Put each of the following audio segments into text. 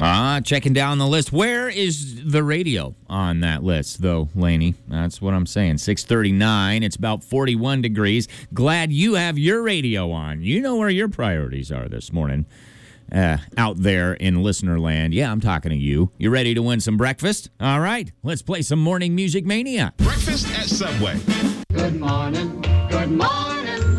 Checking down the list. Where is the radio on that list, though, Laney? That's what I'm saying. 6:39. It's about 41 degrees. Glad you have your radio on. You know where your priorities are this morning. Out there in listener land. Yeah, I'm talking to you. You ready to win some breakfast? All right, let's play some Morning Music Mania. Breakfast at Subway. Good morning, good morning.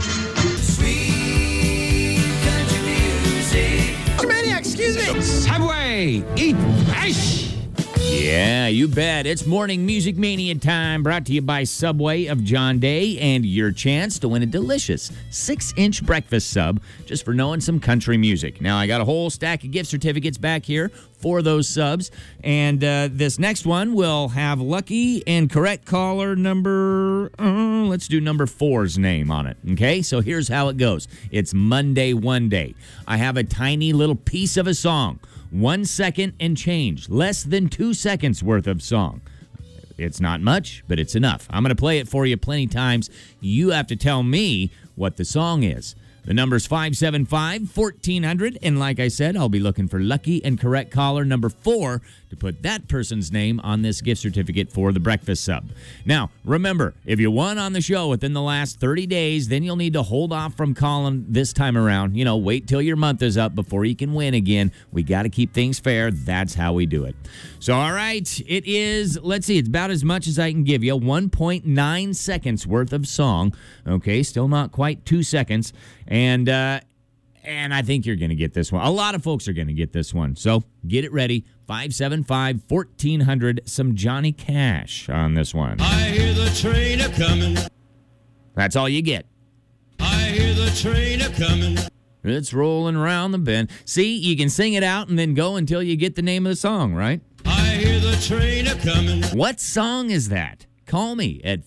Sweet country music. Mania, excuse me. Subway, eat fresh. Yeah, you bet. It's Morning Music Mania time, brought to you by Subway of John Day, and your chance to win a delicious 6-inch breakfast sub just for knowing some country music. Now, I got a whole stack of gift certificates back here for those subs, and this next one will have lucky and correct caller number, let's do number 4's name on it, okay? So here's how it goes. It's Monday One Day. I have a tiny little piece of a song. 1 second and change. Less than 2 seconds worth of song. It's not much, but it's enough. I'm going to play it for you plenty times. You have to tell me what the song is. The number's 575-1400, and like I said, I'll be looking for lucky and correct caller number 4 to put that person's name on this gift certificate for the breakfast sub. Now, remember, if you won on the show within the last 30 days, then you'll need to hold off from calling this time around. You know, wait till your month is up before you can win again. We got to keep things fair. That's how we do it. So, all right, it is, let's see, it's about as much as I can give you, 1.9 seconds worth of song. Okay, still not quite 2 seconds. And I think you're going to get this one. A lot of folks are going to get this one. So get it ready. 575-1400. Some Johnny Cash on this one. I hear the train a-coming. That's all you get. I hear the train a-coming. It's rolling around the bend. See, you can sing it out and then go until you get the name of the song, right? I hear the train a-coming. What song is that? Call me at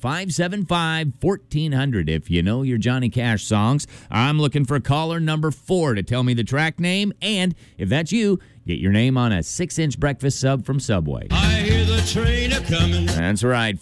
575-1400 if you know your Johnny Cash songs. I'm looking for caller number 4 to tell me the track name, and if that's you, get your name on a 6-inch breakfast sub from Subway. I hear the train a-coming. That's right,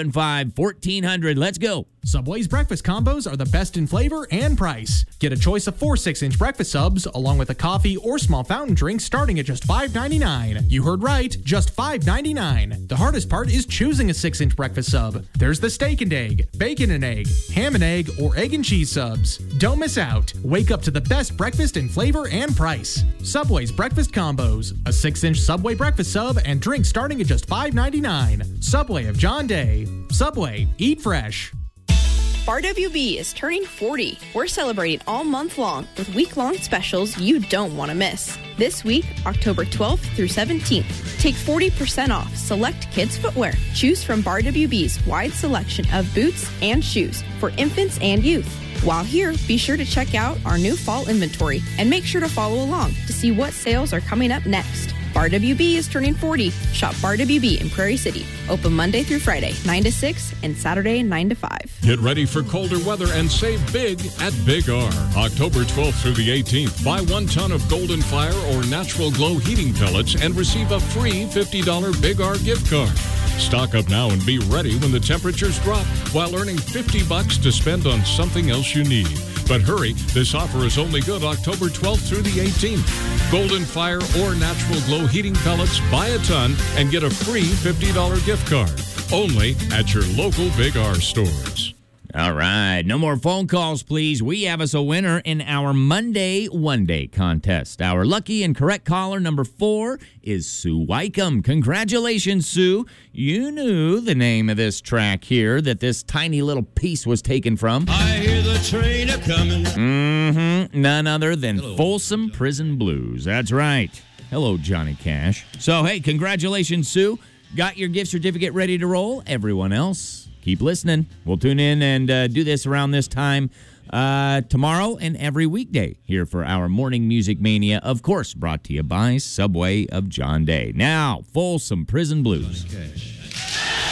575-1400. Let's go. Subway's breakfast combos are the best in flavor and price. Get a choice of 4 6-inch breakfast subs, along with a coffee or small fountain drink starting at just $5.99. You heard right, just $5.99. The hardest part is choosing a 6-inch breakfast sub. There's the steak and egg, bacon and egg, ham and egg, or egg and cheese subs. Don't miss out. Wake up to the best breakfast in flavor and price. Subway's breakfast combos. A 6-inch Subway breakfast sub and drink starting at just $5.99. Subway of John Day. Subway, eat fresh. Bar WB is turning 40. We're celebrating all month long with week-long specials you don't want to miss. This week, October 12th through 17th, take 40% off select kids' footwear. Choose from Bar WB's wide selection of boots and shoes for infants and youth. While here, be sure to check out our new fall inventory and make sure to follow along to see what sales are coming up next. Bar WB is turning 40. Shop Bar WB in Prairie City. Open Monday through Friday, 9 to 6, and Saturday, 9 to 5. Get ready for colder weather and save big at Big R. October 12th through the 18th, buy 1 ton of Golden Fire or Natural Glow heating pellets and receive a free $50 Big R gift card. Stock up now and be ready when the temperatures drop while earning $50 to spend on something else you need. But hurry, this offer is only good October 12th through the 18th. Golden Fire or Natural Glow heating pellets, buy a ton and get a free $50 gift card. Only at your local Big R stores. All right, no more phone calls, please. We have us a winner in our Monday One Day contest. Our lucky and correct caller number 4 is Sue Wycombe. Congratulations, Sue. You knew the name of this track here that this tiny little piece was taken from. I hear the train a-coming. None other than Folsom Prison Blues. That's right. Hello, Johnny Cash. So, hey, congratulations, Sue. Got your gift certificate ready to roll? Everyone else, keep listening. We'll tune in and do this around this time tomorrow and every weekday here for our Morning Music Mania, of course, brought to you by Subway of John Day. Now, Folsom Prison Blues.